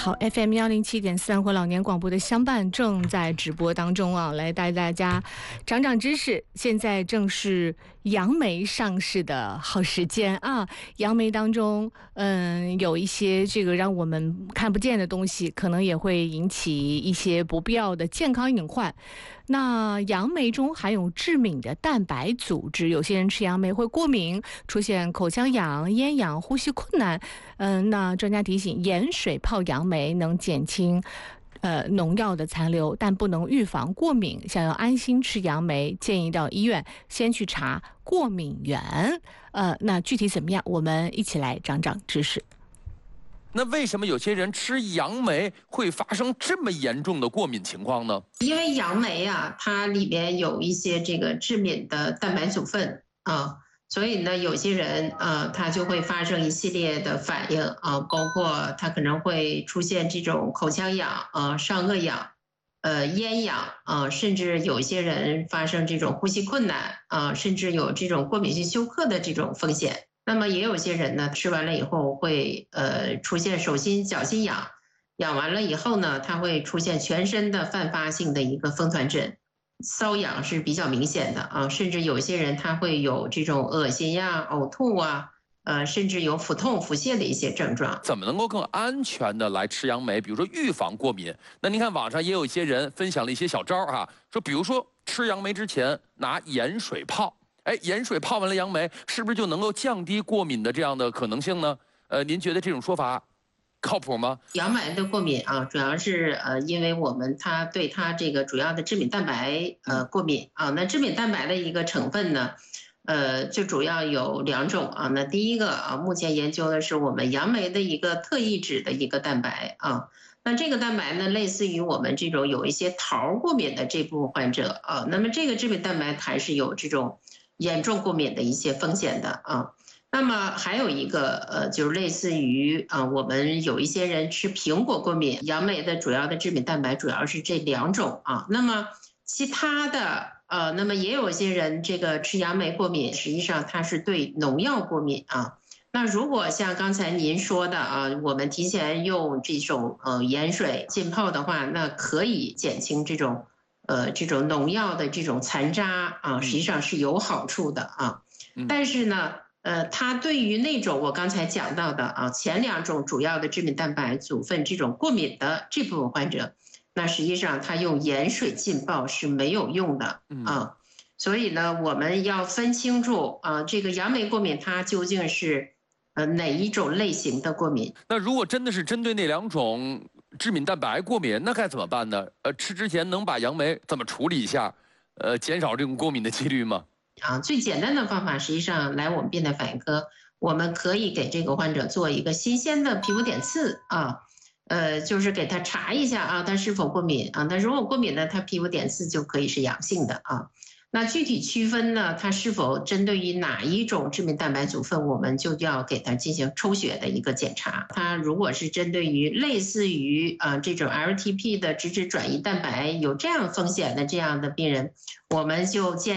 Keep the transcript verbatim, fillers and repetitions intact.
好 ，F M 幺零七点四安徽老年广播的相伴正在直播当中啊，来带大家长长知识。现在正是杨梅上市的好时间啊，杨梅当中，嗯，有一些这个让我们看不见的东西，可能也会引起一些不必要的健康隐患。那杨梅中含有致敏的蛋白组织，有些人吃杨梅会过敏，出现口腔痒、咽痒、呼吸困难。嗯，那专家提醒，盐水泡杨梅能减轻呃农药的残留，但不能预防过敏。想要安心吃杨梅，建议到医院先去查过敏源。呃，那具体怎么样，我们一起来长长知识。 那为什么有些人吃杨梅会发生这么严重的过敏情况呢？ 因为杨梅啊，它里边有一些这个致敏的蛋白组分啊，所以呢，有些人啊，他就会发生一系列的反应啊，包括他可能会出现这种口腔痒啊、上颚痒、呃咽痒啊，甚至有些人发生这种呼吸困难啊，甚至有这种过敏性休克的这种风险。那么也有些人呢，吃完了以后会呃出现手心、脚心痒，痒完了以后呢，它会出现全身的泛发性的一个风团疹，瘙痒是比较明显的啊，甚至有些人他会有这种恶心呀、呕吐啊，呃，甚至有腹痛、腹泻的一些症状。 怎么能够更安全的来吃杨梅？比如说预防过敏，那您看网上也有一些人分享了一些小招啊，说比如说吃杨梅之前拿盐水泡。哎，盐水泡完了杨梅，是不是就能够降低过敏的这样的可能性呢？呃，您觉得这种说法靠谱吗？ 杨梅的过敏啊，主要是呃，因为我们它对它这个主要的致敏蛋白呃过敏啊。那致敏蛋白的一个成分呢，呃，就主要有两种啊。那第一个啊，目前研究的是我们杨梅的一个特异脂的一个蛋白啊。那这个蛋白呢，类似于我们这种有一些桃过敏的这部分患者啊，那么这个致敏蛋白还是有这种严重过敏的一些风险的啊。那么还有一个呃，就是类似于啊，我们有一些人吃苹果过敏，杨梅的主要的致敏蛋白主要是这两种啊。那么其他的呃，那么也有一些人这个吃杨梅过敏，实际上它是对农药过敏啊。那如果像刚才您说的啊，我们提前用这种呃盐水浸泡的话，那可以减轻这种呃这种农药的这种残渣啊，实际上是有好处的啊。但是呢，呃，它对于那种我刚才讲到的啊，前两种主要的致敏蛋白组分这种过敏的这部分患者，那实际上它用盐水浸泡是没有用的啊。所以呢，我们要分清楚啊，这个杨梅过敏它究竟是呃哪一种类型的过敏？ 那如果真的是针对那两种致敏蛋白过敏，那该怎么办呢？呃，吃之前能把杨梅怎么处理一下，呃，减少这种过敏的几率吗？ 啊，最简单的方法，实际上来我们变态反应科，我们可以给这个患者做一个新鲜的皮肤点刺啊，呃，就是给他查一下啊，他是否过敏啊？那如果过敏呢，他皮肤点刺就可以是阳性的啊。那具体区分呢，它是否针对于哪一种致敏蛋白组分，我们就要给它进行抽血的一个检查。它如果是针对于类似于啊这种 L T P 的脂质转移蛋白有这样风险的这样的病人，我们就建议